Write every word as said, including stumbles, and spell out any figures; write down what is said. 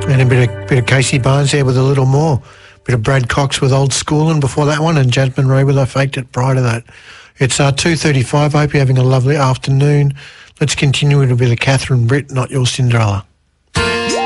And a bit of, bit of Casey Barnes there with a little more. Bit of Brad Cox with Old School and before that one, and Jasmine Ray with I Faked It prior to that. It's uh, two thirty-five. I hope you're having a lovely afternoon. Let's continue with a bit of Catherine Britt, Not Your Cinderella.